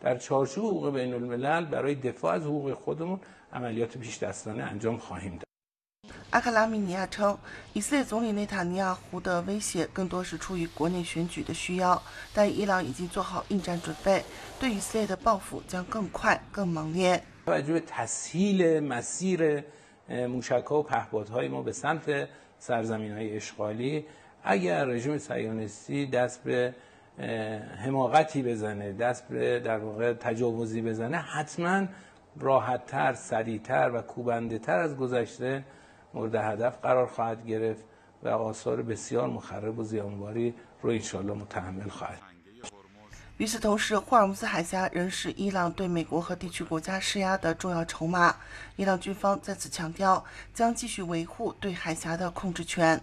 در چارچوب حقوق بین الملل برای دفاع از حقوق خودمون عملیات پیش دستانه انجام خواهیم داد。 阿克拉米尼亚称，以色列总理内塔尼亚胡的威胁更多是出于国内选举的需要，但伊朗已经做好应战准备，对以色列的报复将更快、更猛烈。 توجه به تسهیل مسیر موشک‌ها و پهپادهای ما به سمت سرزمین‌های اشغالی، اگر رژیم صهیونیستی دست به حماقتی بزنه، دست به در واقع تجاوزی بزنه، حتما راحت‌تر، سریع‌تر و کوبنده‌تر از گذشته مورد هدف قرار خواهد گرفت و آثار بسیار مخرب و زیانباری رو انشالله متحمل خواهد. 与此同时，霍尔木兹海峡仍是伊朗对美国和地区国家施压的重要筹码。伊朗军方再次强调，将继续维护对海峡的控制权。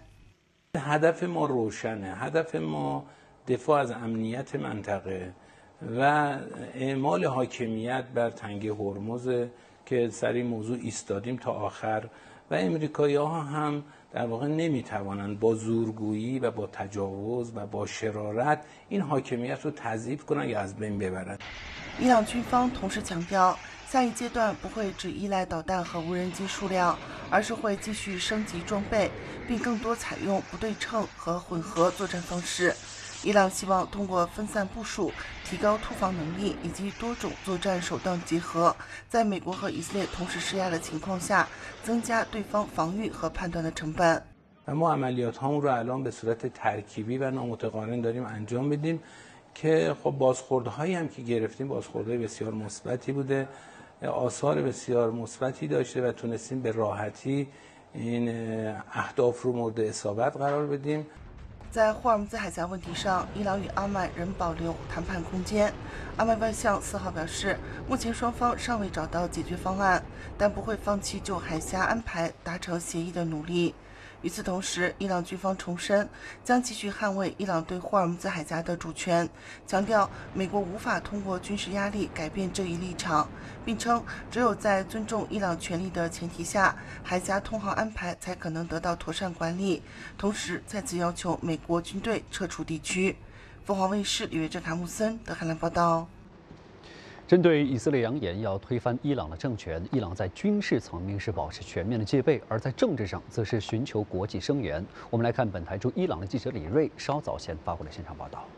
هدف ما روشنه. هدف ما دفاع از امنیت منطقه و اعمال حاکمیت بر تنگه هرمز که سر این موضوع ایستادیم تا آخر و امریکایی‌ها هم در واقع نمیتوانند با زورگویی و با تجاوز و با شرارت این حاکمیت رو تضعیف کنند یا از بین ببرند. 伊朗军方同时强调，下一阶段不会只依赖导弹和无人机数量，而是会继续升级装备，并更多采用不对称和混合作战方式。伊朗希望通过分散部署、提高突防能力以及多种作战手段结合，在美国和以色列同时施压的情况下，增加对方防御和判断的成本。 ما عملیات هامون رو الان به صورت ترکیبی و نامتقارن داریم انجام میدیم که خب بازخوردهایی هم که گرفتیم بازخوردهای بسیار مثبتی بوده، آثار بسیار مثبتی داشته و تونستیم به راحتی این اهداف رو مورد اصابت قرار بدیم。 在霍尔木兹海峡问题上，伊朗与阿曼仍保留谈判空间。阿曼外相4号表示，目前双方尚未找到解决方案，但不会放弃就海峡安排达成协议的努力。与此同时，伊朗军方重申将继续捍卫伊朗对霍尔木兹海峡的主权，强调美国无法通过军事压力改变这一立场，并称只有在尊重伊朗权利的前提下，海峡通航安排才可能得到妥善管理。同时，再次要求美国军队撤出地区。凤凰卫视李月珍、卡穆森德黑兰报道。 针对以色列扬言要推翻伊朗的政权，伊朗在军事层面是保持全面的戒备，而在政治上则是寻求国际声援。我们来看本台驻伊朗的记者李锐稍早前发回的现场报道。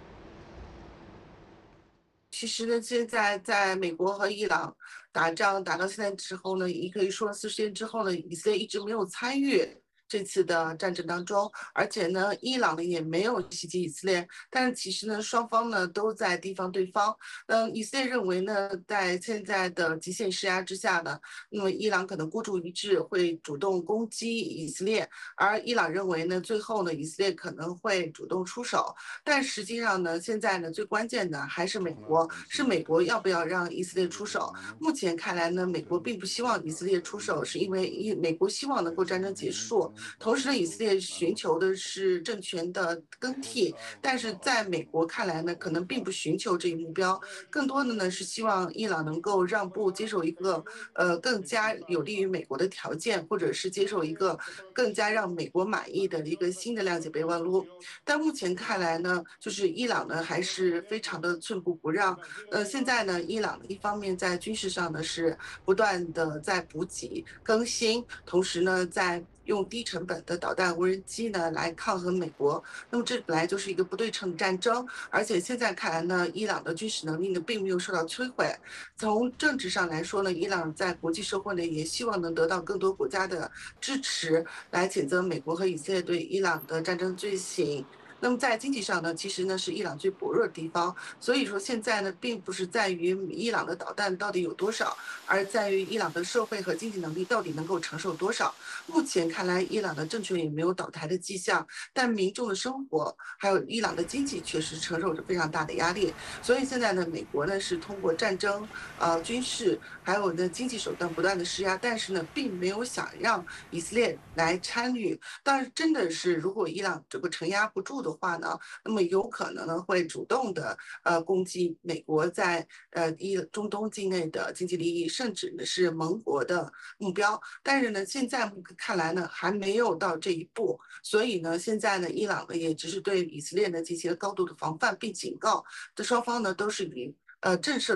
其实呢，现在在美国和伊朗打仗打到现在之后呢，也可以说40天之后呢，以色列一直没有参与这次的战争当中，而且呢，伊朗呢也没有袭击以色列，但是其实呢，双方呢都在提防对方。以色列认为呢，在现在的极限施压之下呢，那么伊朗可能孤注一掷，会主动攻击以色列，而伊朗认为呢，最后呢，以色列可能会主动出手。但实际上呢，现在呢，最关键的还是美国，是美国要不要让以色列出手。目前看来呢，美国并不希望以色列出手，是因为美国希望能够战争结束。同时呢，以色列寻求的是政权的更替，但是在美国看来呢，可能并不寻求这一目标，更多的呢是希望伊朗能够让步，接受一个更加有利于美国的条件，或者是接受一个更加让美国满意的一个新的谅解备忘录。但目前看来呢，就是伊朗呢还是非常的寸步不让。现在呢，伊朗一方面在军事上呢是不断的在补给更新，同时呢在用低成本的导弹无人机呢来抗衡美国。那么这本来就是一个不对称战争，而且现在看来呢，伊朗的军事能力呢并没有受到摧毁。从政治上来说呢，伊朗在国际社会呢也希望能得到更多国家的支持，来谴责美国和以色列对伊朗的战争罪行。那么在经济上呢，其实呢是伊朗最薄弱的地方，所以说现在呢，并不是在于伊朗的导弹到底有多少，而在于伊朗的社会和经济能力到底能够承受多少。目前看来，伊朗的政权也没有倒台的迹象，但民众的生活还有伊朗的经济确实承受着非常大的压力。所以现在呢，美国呢是通过战争、军事还有呢经济手段不断的施压，但是呢，并没有想让以色列来参与。但是真的是，如果伊朗这个承压不住的话呢，那么有可能呢会主动的攻击美国在中东境内的经济利益，甚至呢是盟国的目标。但是呢，现在看来呢还没有到这一步，所以呢，现在呢伊朗呢也只是对以色列呢进行了高度的防范并警告，这双方呢都是以震慑